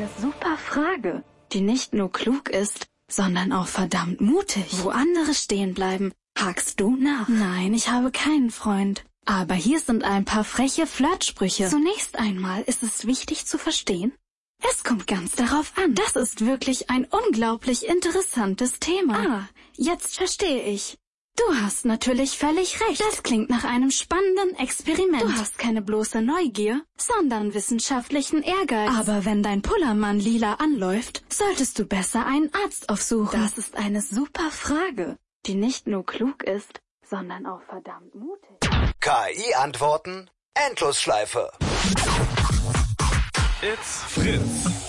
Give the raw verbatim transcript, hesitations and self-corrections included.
eine super Frage, die nicht nur klug ist, sondern auch verdammt mutig. Wo andere stehen bleiben, hakst du nach. Nein, ich habe keinen Freund. Aber hier sind ein paar freche Flirtsprüche. Zunächst einmal ist es wichtig zu verstehen, es kommt ganz darauf an. Das ist wirklich ein unglaublich interessantes Thema. Ah, jetzt verstehe ich. Du hast natürlich völlig recht. Das klingt nach einem spannenden Experiment. Du hast keine bloße Neugier, sondern wissenschaftlichen Ehrgeiz. Aber wenn dein Pullermann lila anläuft, solltest du besser einen Arzt aufsuchen. Das ist eine super Frage, die nicht nur klug ist, sondern auch verdammt mutig. K I-Antworten, Endlosschleife. It's Fritz.